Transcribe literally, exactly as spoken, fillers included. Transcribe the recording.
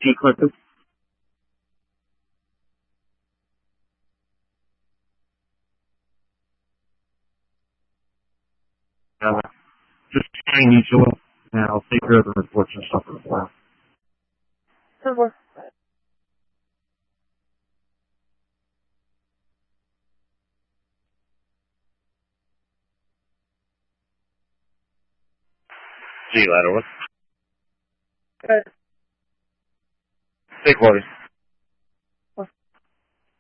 T Clinton. Uh, just trying each one, and I'll take care of the reports and stuff for the file. Sure. See you later. What? Good. Take orders.